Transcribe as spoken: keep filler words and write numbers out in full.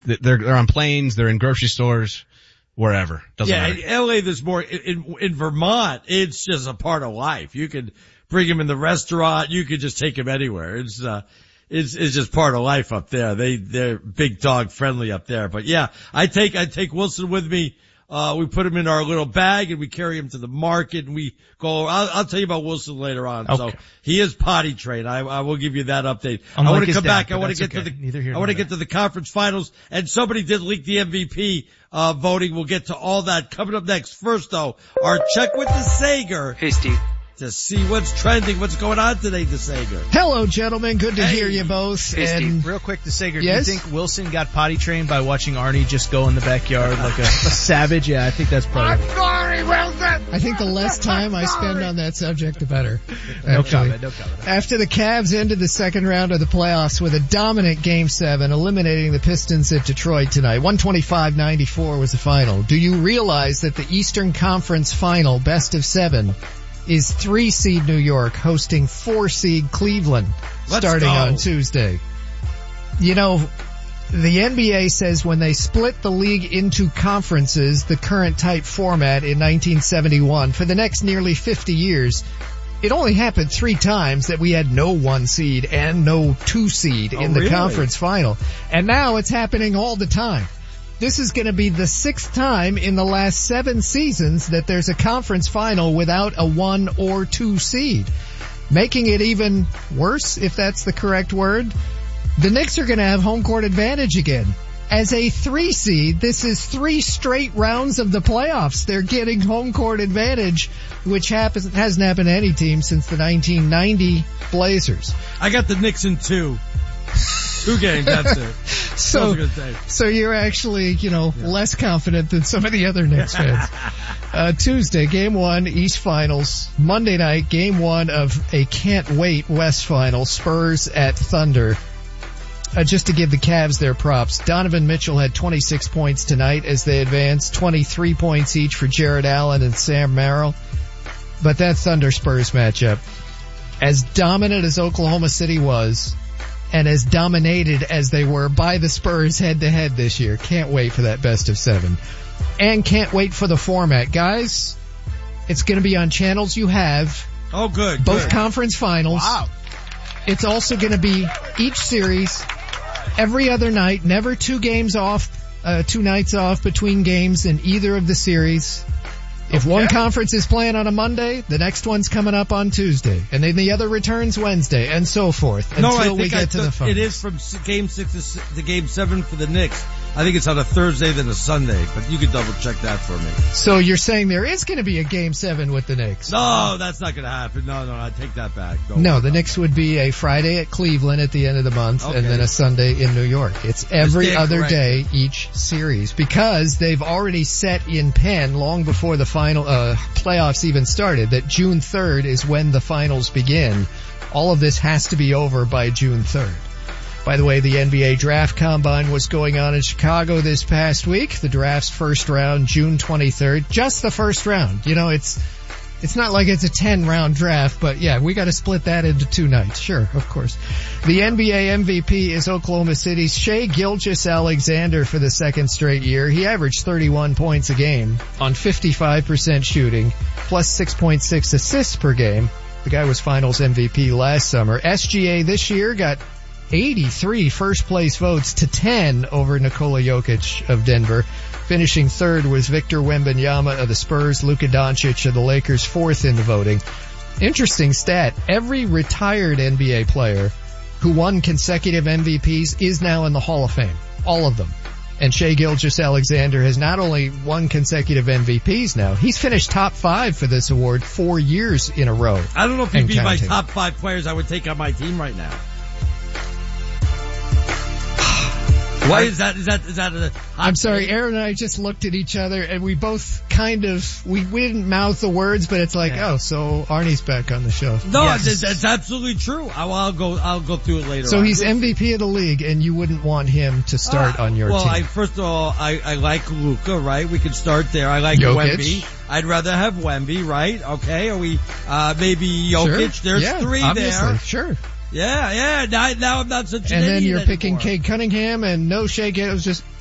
They're, they're on planes, they're in grocery stores, wherever. Doesn't yeah, matter. in L A there's more, in, in Vermont, it's just a part of life. You could bring him in the restaurant, you could just take him anywhere. It's, uh, it's, it's just part of life up there. They, they're big dog friendly up there. But yeah, I take, I take Wilson with me. Uh, we put him in our little bag and we carry him to the market and we go, I'll, I'll tell you about Wilson later on. Okay. So he is potty trained. I, I will give you that update. Unlike I want to come dad, back. I want to get okay. to the, Neither here I want to there. get to the conference finals, and somebody did leak the M V P, uh, voting. We'll get to all that coming up next. First though, our check with DeSager. Hey, Steve. To see what's trending, what's going on today, DeSager. Hello, gentlemen. Good to Hey. hear you both. Hey, and Steve. Real quick, DeSager, Yes? do you think Wilson got potty trained by watching Arnie just go in the backyard like a, a savage? Yeah, I think that's probably. Sorry, Wilson. I think the less time I spend on that subject, the better. No actually. comment, no comment. After the Cavs ended the second round of the playoffs with a dominant Game seven, eliminating the Pistons at Detroit tonight. one twenty-five ninety-four was the final. Do you realize that the Eastern Conference final, best of seven, is three seed New York hosting four seed Cleveland Let's starting go. on Tuesday? You know, the N B A says when they split the league into conferences, the current type format in nineteen seventy-one, for the next nearly fifty years, it only happened three times that we had no one seed and no two seed Oh, in the really? conference final. And now it's happening all the time. This is going to be the sixth time in the last seven seasons that there's a conference final without a one or two seed. Making it even worse, if that's the correct word, the Knicks are going to have home court advantage again. As a three seed, this is three straight rounds of the playoffs. They're getting home court advantage, which happens, hasn't happened to any team since the nineteen ninety Blazers. I got the Knicks in two. Two games, that's it. So, That was a good day. so you're actually, you know, yeah. less confident than some of the other Knicks fans. uh, Tuesday, game one, East Finals. Monday night, game one of a can't wait West Final, Spurs at Thunder. Uh, just to give the Cavs their props, Donovan Mitchell had twenty-six points tonight as they advanced, twenty-three points each for Jared Allen and Sam Merrill. But that Thunder Spurs matchup, as dominant as Oklahoma City was, and as dominated as they were by the Spurs head-to-head this year. Can't wait for that best of seven. And can't wait for the format. Guys, it's going to be on channels you have. Oh, good. Both good. conference finals. Wow. It's also going to be each series, every other night, never two games off, uh, two nights off between games in either of the series. If Okay. one conference is playing on a Monday, the next one's coming up on Tuesday, and then the other returns Wednesday, and so forth, No, until I we think I get to the took, finals. it is from s- game six to, s- to game seven for the Knicks. I think it's on a Thursday then a Sunday, but you can double check that for me. So you're saying there is going to be a game seven with the Knicks? No, that's not going to happen. No, no, I take that back. Don't No, worry the about Knicks would be a Friday at Cleveland at the end of the month, Okay. and then a Sunday in New York. It's every stand other corrected. day each series, because they've already set in pen long before the final uh playoffs even started that June third is when the finals begin. All of this has to be over by June third. By the way, the N B A Draft Combine was going on in Chicago this past week. The draft's first round, June twenty-third. Just the first round. You know, it's it's not like it's a ten round draft, but yeah, we got to split that into two nights. Sure, of course. The N B A M V P is Oklahoma City's Shai Gilgeous-Alexander for the second straight year. He averaged thirty-one points a game on fifty-five percent shooting, plus six point six assists per game. The guy was finals M V P last summer. S G A this year got eighty-three first place votes to ten over Nikola Jokic of Denver. Finishing third was Victor Wembanyama of the Spurs, Luka Doncic of the Lakers, fourth in the voting. Interesting stat, every retired N B A player who won consecutive M V Ps is now in the Hall of Fame. All of them. And Shai Gilgeous-Alexander has not only won consecutive M V Ps now, he's finished top five for this award four years in a row. I don't know if he'd and be my counting. top five players I would take on my team right now. Why is that? Is that? Is that a hot I'm sorry, take? Aaron and I just looked at each other and we both kind of, we, we didn't mouth the words, but it's like, Yeah. oh, so Arnie's back on the show. No, Yes. that's, that's absolutely true. I'll, I'll go. I'll go through it later. So on. he's M V P of the league and you wouldn't want him to start Uh, on your well, team. I, first of all, I, I like Luka, right? We can start there. I like Jokic. Wemby. I'd rather have Wemby, right? Okay. Are we, uh, maybe Jokic? Sure. There's yeah, three obviously. there. Sure. Yeah, yeah. Now, now I'm not such an And then idiot you're picking anymore. Cade Cunningham and no Shea Gilgeous.